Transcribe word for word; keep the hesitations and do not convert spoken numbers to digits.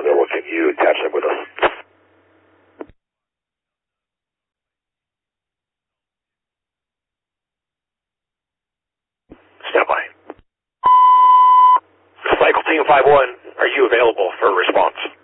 available, can you attach them with us? Stand by. Cycle Team five one, are you available for a response?